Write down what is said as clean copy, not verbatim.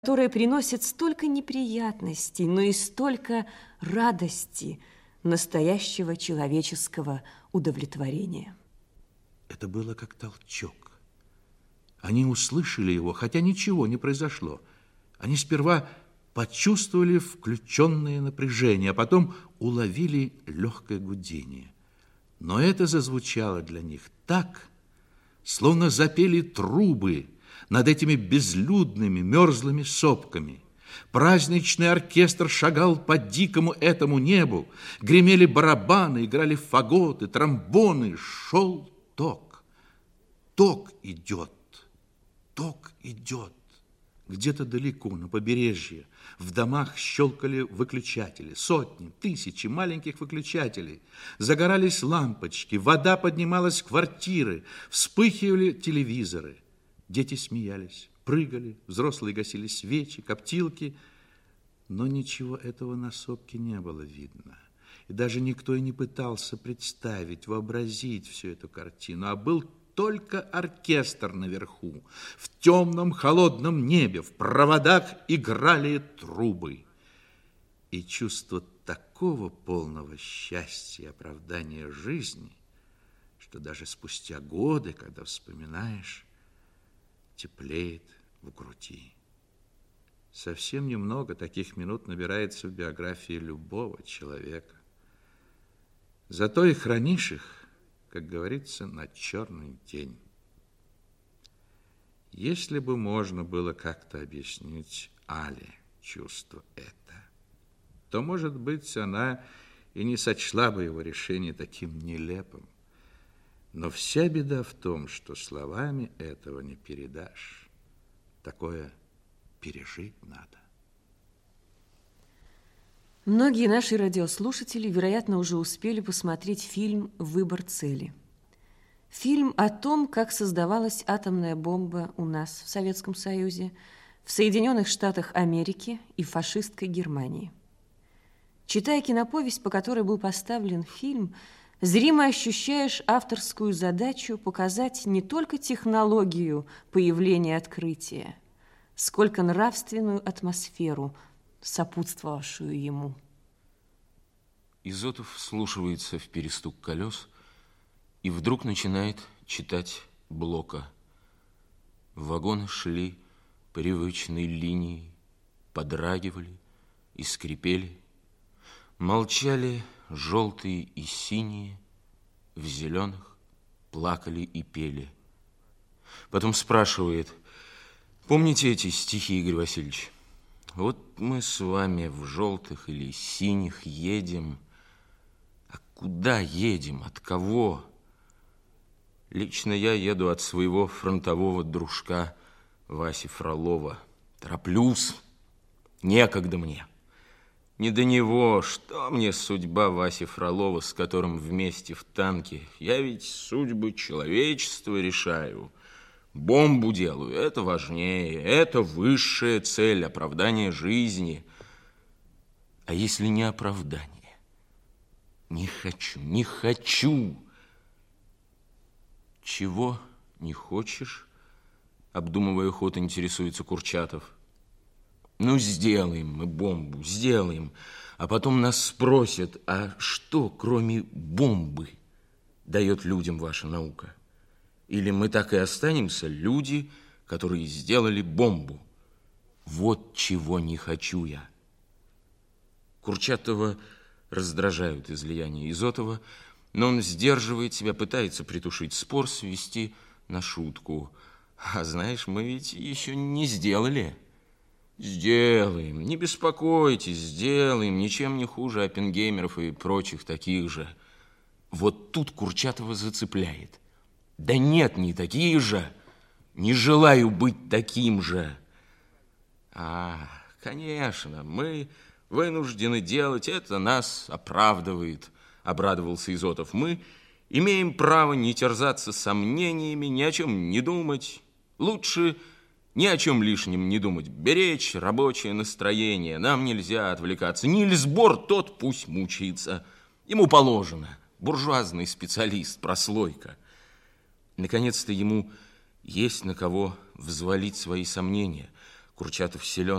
которая приносит столько неприятностей, но и столько радости, настоящего человеческого удовлетворения. Это было как толчок. Они услышали его, хотя ничего не произошло. Они сперва почувствовали включенное напряжение, а потом уловили легкое гудение. Но это зазвучало для них так, словно запели трубы над этими безлюдными мерзлыми сопками. Праздничный оркестр шагал по дикому этому небу, гремели барабаны, играли фаготы, тромбоны, шел ток. Ток идет, ток идет. Где-то далеко, на побережье, в домах щелкали выключатели, сотни, тысячи маленьких выключателей. Загорались лампочки, вода поднималась в квартиры, вспыхивали телевизоры. Дети смеялись, прыгали, взрослые гасили свечи, коптилки. Но ничего этого на сопке не было видно. И даже никто и не пытался представить, вообразить всю эту картину, а был только оркестр наверху. В темном холодном небе, в проводах играли трубы. И чувство такого полного счастья и оправдания жизни, что даже спустя годы, когда вспоминаешь, теплеет в груди. Совсем немного таких минут набирается в биографии любого человека. Зато и хранишь их, как говорится, на черный день. Если бы можно было как-то объяснить Але чувство это, то, может быть, она и не сочла бы его решение таким нелепым. Но вся беда в том, что словами этого не передашь. Такое пережить надо. Многие наши радиослушатели, вероятно, уже успели посмотреть фильм «Выбор цели». Фильм о том, как создавалась атомная бомба у нас в Советском Союзе, в Соединенных Штатах Америки и фашистской Германии. Читая киноповесть, по которой был поставлен фильм, зримо ощущаешь авторскую задачу показать не только технологию появления открытия, сколько нравственную атмосферу, сопутствовавшую ему. Изотов вслушивается в перестук колес и вдруг начинает читать Блока. Вагоны шли привычной линией, подрагивали и скрипели. Молчали желтые и синие, в зеленых плакали и пели. Потом спрашивает: помните эти стихи, Игорь Васильевич? Вот мы с вами в желтых или синих едем. А куда едем? От кого? Лично я еду от своего фронтового дружка Васи Фролова. Тороплюсь, некогда мне. Не до него, что мне судьба Васи Фролова, с которым вместе в танке. Я ведь судьбы человечества решаю. Бомбу делаю, это важнее, это высшая цель, оправдание жизни. А если не оправдание? Не хочу, не хочу. Чего не хочешь? Обдумывая ход, интересуется Курчатов. Ну, сделаем мы бомбу, сделаем. А потом нас спросят, а что, кроме бомбы, дает людям ваша наука? Или мы так и останемся люди, которые сделали бомбу? Вот чего не хочу я. Курчатова раздражают излияния Изотова, но он сдерживает себя, пытается притушить спор, свести на шутку. А знаешь, мы ведь еще не сделали. Сделаем, не беспокойтесь, сделаем, ничем не хуже Оппенгеймеров и прочих таких же. Вот тут Курчатова зацепляет. Да нет, не такие же, не желаю быть таким же. Конечно, мы вынуждены делать, это нас оправдывает, обрадовался Изотов. Мы имеем право не терзаться сомнениями, ни о чем не думать. Лучше ни о чем лишнем не думать, беречь рабочее настроение. Нам нельзя отвлекаться. Нильс Бор, тот пусть мучается. Ему положено. Буржуазный специалист, прослойка. Наконец-то ему есть на кого взвалить свои сомнения. Курчатов силен